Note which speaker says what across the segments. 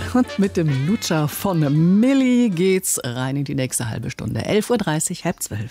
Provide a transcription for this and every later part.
Speaker 1: Und mit dem Lutscher von Milli geht's rein in die nächste halbe Stunde. 11.30 Uhr, 11:30.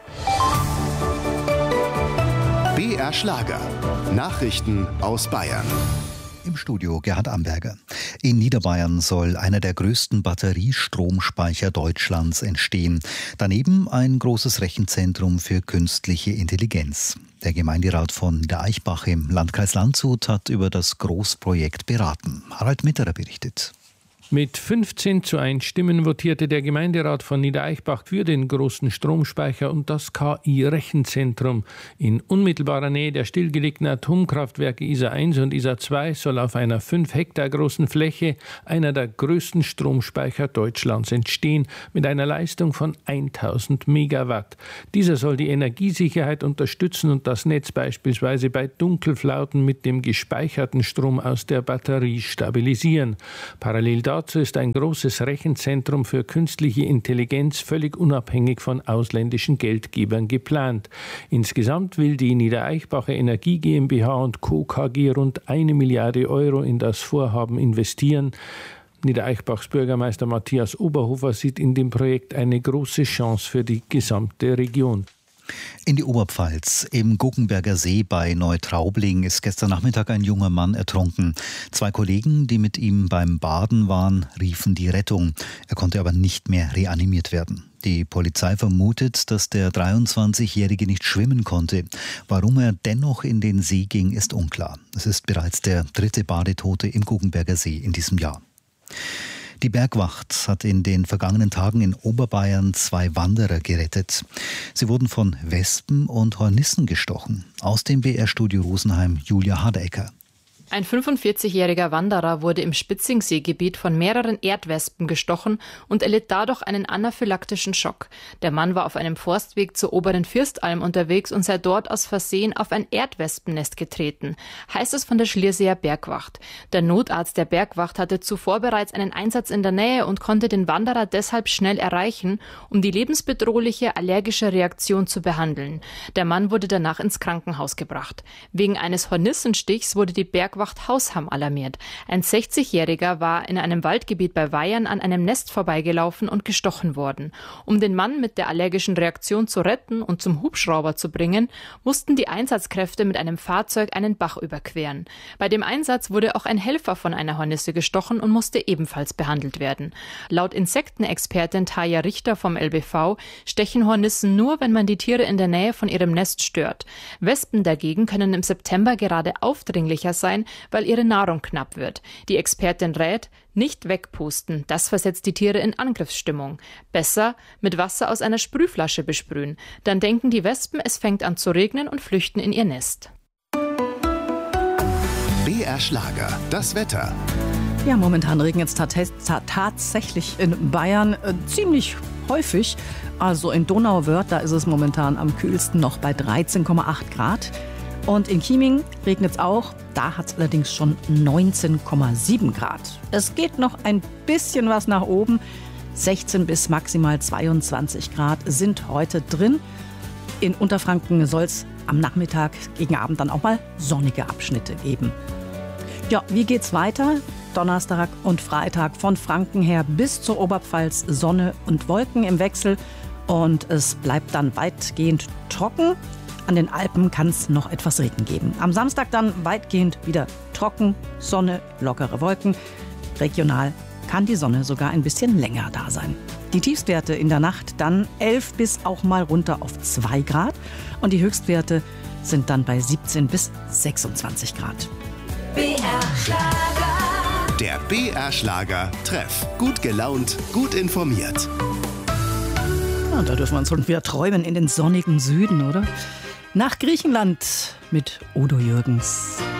Speaker 2: BR Schlager. Nachrichten aus Bayern.
Speaker 3: Im Studio Gerhard Amberger. In Niederbayern soll einer der größten Batteriestromspeicher Deutschlands entstehen. Daneben ein großes Rechenzentrum für künstliche Intelligenz. Der Gemeinderat von Niedereichbach im Landkreis Landshut hat über das Großprojekt beraten. Harald Mitterer berichtet.
Speaker 4: Mit 15:1 Stimmen votierte der Gemeinderat von Niedereichbach für den großen Stromspeicher und das KI-Rechenzentrum. In unmittelbarer Nähe der stillgelegten Atomkraftwerke Isar 1 und Isar 2 soll auf einer 5 Hektar großen Fläche einer der größten Stromspeicher Deutschlands entstehen, mit einer Leistung von 1000 Megawatt. Dieser soll die Energiesicherheit unterstützen und das Netz beispielsweise bei Dunkelflauten mit dem gespeicherten Strom aus der Batterie stabilisieren. Parallel dazu ist ein großes Rechenzentrum für künstliche Intelligenz völlig unabhängig von ausländischen Geldgebern geplant. Insgesamt will die Niedereichbacher Energie GmbH und Co. KG rund 1 Milliarde Euro in das Vorhaben investieren. Niedereichbachs Bürgermeister Matthias Oberhofer sieht in dem Projekt eine große Chance für die gesamte Region.
Speaker 3: In die Oberpfalz. Im Guggenberger See bei Neutraubling ist gestern Nachmittag ein junger Mann ertrunken. 2 Kollegen, die mit ihm beim Baden waren, riefen die Rettung. Er konnte aber nicht mehr reanimiert werden. Die Polizei vermutet, dass der 23-Jährige nicht schwimmen konnte. Warum er dennoch in den See ging, ist unklar. Es ist bereits der 3. Badetote im Guggenberger See in diesem Jahr. Die Bergwacht hat in den vergangenen Tagen in Oberbayern 2 Wanderer gerettet. Sie wurden von Wespen und Hornissen gestochen. Aus dem BR-Studio Rosenheim Julia Hadecker.
Speaker 5: Ein 45-jähriger Wanderer wurde im Spitzingseegebiet von mehreren Erdwespen gestochen und erlitt dadurch einen anaphylaktischen Schock. Der Mann war auf einem Forstweg zur oberen Firstalm unterwegs und sei dort aus Versehen auf ein Erdwespennest getreten, heißt es von der Schlierseer Bergwacht. Der Notarzt der Bergwacht hatte zuvor bereits einen Einsatz in der Nähe und konnte den Wanderer deshalb schnell erreichen, um die lebensbedrohliche allergische Reaktion zu behandeln. Der Mann wurde danach ins Krankenhaus gebracht. Wegen eines Hornissenstichs wurde die Bergwacht Hausham alarmiert. Ein 60-Jähriger war in einem Waldgebiet bei Weyern an einem Nest vorbeigelaufen und gestochen worden. Um den Mann mit der allergischen Reaktion zu retten und zum Hubschrauber zu bringen, mussten die Einsatzkräfte mit einem Fahrzeug einen Bach überqueren. Bei dem Einsatz wurde auch ein Helfer von einer Hornisse gestochen und musste ebenfalls behandelt werden. Laut Insektenexpertin Taja Richter vom LBV stechen Hornissen nur, wenn man die Tiere in der Nähe von ihrem Nest stört. Wespen dagegen können im September gerade aufdringlicher sein, weil ihre Nahrung knapp wird. Die Expertin rät, nicht wegpusten, das versetzt die Tiere in Angriffsstimmung. Besser mit Wasser aus einer Sprühflasche besprühen. Dann denken die Wespen, es fängt an zu regnen und flüchten in ihr Nest.
Speaker 2: BR Schlager, das Wetter.
Speaker 1: Ja, momentan regnet es tatsächlich in Bayern ziemlich häufig. Also in Donauwörth, da ist es momentan am kühlsten noch bei 13,8 Grad. Und in Chieming regnet es auch, da hat es allerdings schon 19,7 Grad. Es geht noch ein bisschen was nach oben. 16 bis maximal 22 Grad sind heute drin. In Unterfranken soll es am Nachmittag gegen Abend dann auch mal sonnige Abschnitte geben. Ja, wie geht's weiter? Donnerstag und Freitag von Franken her bis zur Oberpfalz Sonne und Wolken im Wechsel. Und es bleibt dann weitgehend trocken. An den Alpen kann es noch etwas Regen geben. Am Samstag dann weitgehend wieder trocken, Sonne, lockere Wolken. Regional kann die Sonne sogar ein bisschen länger da sein. Die Tiefstwerte in der Nacht dann 11 bis auch mal runter auf 2 Grad. Und die Höchstwerte sind dann bei 17 bis 26 Grad.
Speaker 2: BR Schlager. Der BR Schlager Treff. Gut gelaunt, gut informiert.
Speaker 1: Ja, da dürfen wir uns wieder träumen in den sonnigen Süden, oder? Nach Griechenland mit Udo Jürgens.